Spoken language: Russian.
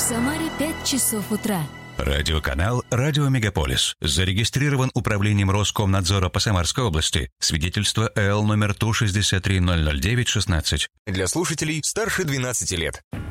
Самаре 5 часов утра. Радиоканал «Радио Мегаполис». Зарегистрирован управлением Роскомнадзора по Самарской области. Свидетельство ЭЛ номер ТУ 6300916. Для слушателей старше 12 лет.